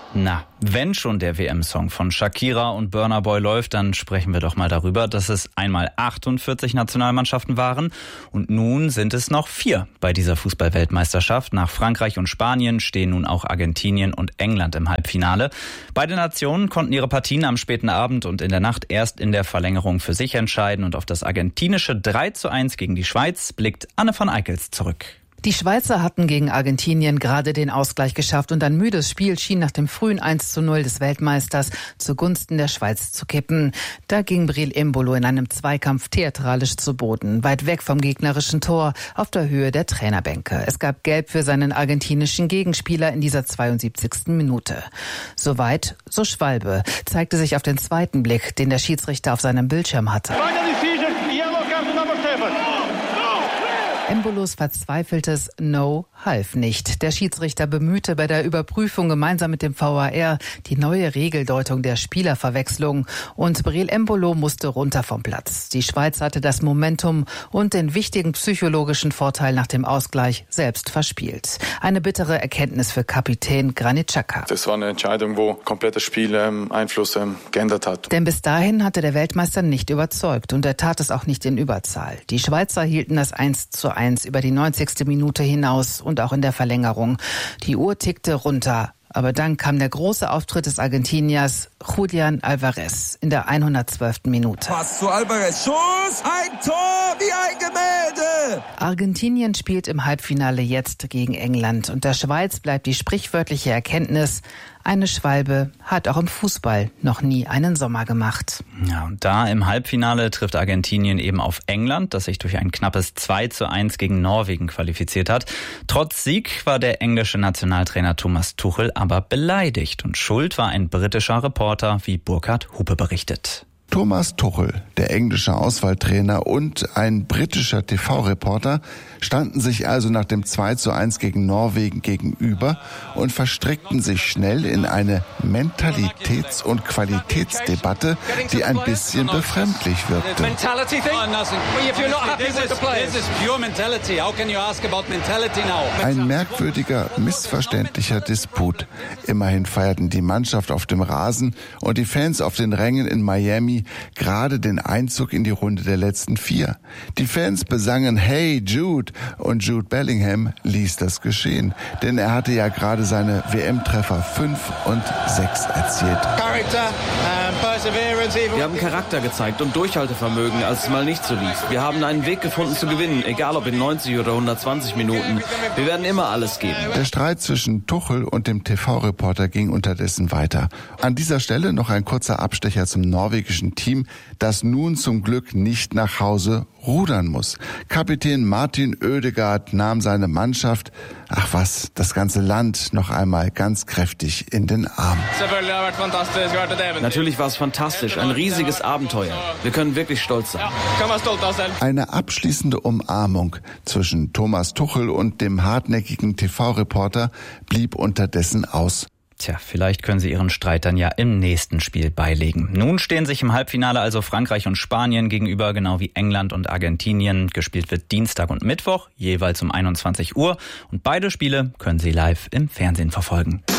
Na, wenn schon der WM-Song von Shakira und Burna Boy läuft, dann sprechen wir doch mal darüber, dass es einmal 48 Nationalmannschaften waren und nun sind es noch 4 bei dieser Fußball-Weltmeisterschaft. Nach Frankreich und Spanien stehen nun auch Argentinien und England im Halbfinale. Beide Nationen konnten ihre Partien am späten Abend und in der Nacht erst in der Verlängerung für sich entscheiden und auf das argentinische 3:1 gegen die Schweiz blickt Anne von Eickels zurück. Die Schweizer hatten gegen Argentinien gerade den Ausgleich geschafft und ein müdes Spiel schien nach dem frühen 1:0 des Weltmeisters zugunsten der Schweiz zu kippen. Da ging Breel Embolo in einem Zweikampf theatralisch zu Boden, weit weg vom gegnerischen Tor, auf der Höhe der Trainerbänke. Es gab Gelb für seinen argentinischen Gegenspieler in dieser 72. Minute. Soweit, so Schwalbe, zeigte sich auf den zweiten Blick, den der Schiedsrichter auf seinem Bildschirm hatte. Embolos verzweifeltes No half nicht. Der Schiedsrichter bemühte bei der Überprüfung gemeinsam mit dem VAR die neue Regeldeutung der Spielerverwechslung und Breel Embolo musste runter vom Platz. Die Schweiz hatte das Momentum und den wichtigen psychologischen Vorteil nach dem Ausgleich selbst verspielt. Eine bittere Erkenntnis für Kapitän Granit Xhaka. Das war eine Entscheidung, wo komplett das Spiel Einfluss geändert hat. Denn bis dahin hatte der Weltmeister nicht überzeugt und er tat es auch nicht in Überzahl. Die Schweizer hielten das 1:1 über die 90. Minute hinaus und auch in der Verlängerung. Die Uhr tickte runter. Aber dann kam der große Auftritt des Argentiniers Julián Álvarez in der 112. Minute. Pass zu Álvarez, Schuss, ein Tor, wie ein Gemälde! Argentinien spielt im Halbfinale jetzt gegen England und der Schweiz bleibt die sprichwörtliche Erkenntnis, eine Schwalbe hat auch im Fußball noch nie einen Sommer gemacht. Ja, und da im Halbfinale trifft Argentinien eben auf England, das sich durch ein knappes 2:1 gegen Norwegen qualifiziert hat. Trotz Sieg war der englische Nationaltrainer Thomas Tuchel aber beleidigt und schuld war ein britischer Reporter, wie Burkhard Hupe berichtet. Thomas Tuchel, der englische Auswahltrainer und ein britischer TV-Reporter standen sich also nach dem 2:1 gegen Norwegen gegenüber und verstrickten sich schnell in eine Mentalitäts- und Qualitätsdebatte, die ein bisschen befremdlich wirkte. Ein merkwürdiger, missverständlicher Disput. Immerhin feierten die Mannschaft auf dem Rasen und die Fans auf den Rängen in Miami gerade den Einzug in die Runde der letzten 4. Die Fans besangen Hey Jude und Jude Bellingham ließ das geschehen, denn er hatte ja gerade seine WM-Treffer 5 und 6 erzielt. Wir haben Charakter gezeigt und Durchhaltevermögen, als es mal nicht so lief. Wir haben einen Weg gefunden zu gewinnen, egal ob in 90 oder 120 Minuten. Wir werden immer alles geben. Der Streit zwischen Tuchel und dem TV-Reporter ging unterdessen weiter. An dieser Stelle noch ein kurzer Abstecher zum norwegischen Team, das nun zum Glück nicht nach Hause rudern muss. Kapitän Martin Ødegaard nahm seine Mannschaft, das ganze Land noch einmal ganz kräftig in den Arm. Natürlich war es fantastisch, ein riesiges Abenteuer. Wir können wirklich stolz sein. Eine abschließende Umarmung zwischen Thomas Tuchel und dem hartnäckigen TV-Reporter blieb unterdessen aus. Tja, vielleicht können sie ihren Streit dann ja im nächsten Spiel beilegen. Nun stehen sich im Halbfinale also Frankreich und Spanien gegenüber, genau wie England und Argentinien. Gespielt wird Dienstag und Mittwoch, jeweils um 21 Uhr. Und beide Spiele können Sie live im Fernsehen verfolgen.